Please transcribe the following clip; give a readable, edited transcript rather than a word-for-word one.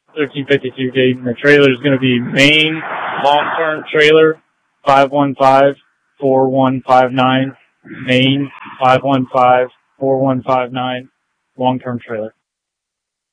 1352 Dayton. The trailer is going to be Maine long-term trailer 515-4159. Maine 515-4159 long-term trailer.